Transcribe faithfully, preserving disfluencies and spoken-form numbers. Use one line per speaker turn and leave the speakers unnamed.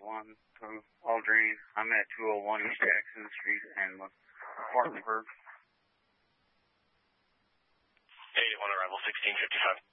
one to Aldrine. I'm at two oh one East Jackson Street in Spartanburg.
eight one arrival sixteen fifty-five.